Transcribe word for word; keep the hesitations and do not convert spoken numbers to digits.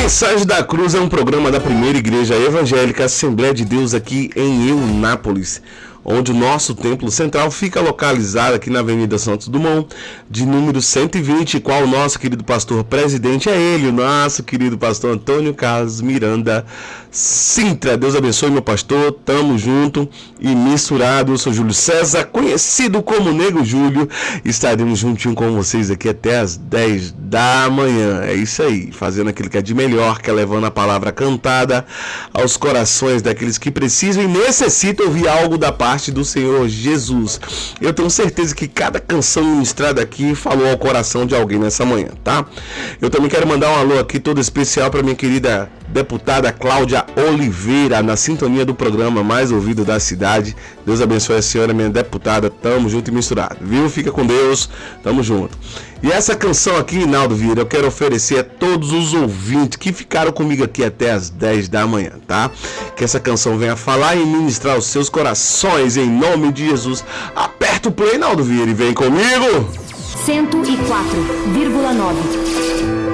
Mensagem da Cruz é um programa da Primeira Igreja Evangélica Assembleia de Deus aqui em Eunápolis, onde o nosso templo central fica localizado aqui na Avenida Santos Dumont, de número cento e vinte, qual o nosso querido pastor presidente é ele, o nosso querido pastor Antônio Carlos Miranda Sintra. Deus abençoe, meu pastor, tamo junto e misturado. Eu sou Júlio César, conhecido como Nego Júlio, estaremos juntinho com vocês aqui até as dez da manhã. É isso aí, fazendo aquilo que é de melhor, que é levando a palavra cantada aos corações daqueles que precisam e necessitam ouvir algo da parte do Senhor Jesus. Eu tenho certeza que cada canção ministrada aqui falou ao coração de alguém nessa manhã, tá? Eu também quero mandar um alô aqui todo especial para minha querida deputada Cláudia Oliveira, na sintonia do programa mais ouvido da cidade. Deus abençoe a senhora, minha deputada. Tamo junto e misturado, viu? Fica com Deus, tamo junto. E essa canção aqui, Hinaldo Vieira, eu quero oferecer a todos os ouvintes que ficaram comigo aqui até as dez da manhã, tá? Que essa canção venha falar e ministrar os seus corações em nome de Jesus. Aperta o play, Hinaldo Vieira, e vem comigo! cento e quatro vírgula nove